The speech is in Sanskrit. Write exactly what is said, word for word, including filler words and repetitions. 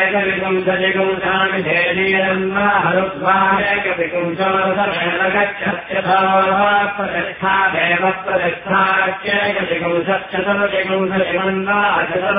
एकविपुंसतिपुंसानि धेरीरन्वा हरुद्वारेकविपुंसोरसमेन गच्छत्यथा प्रतिष्ठा देव प्रतिष्ठाच्यैकविपुंसच्चतुर्विपुंसतिमन्वा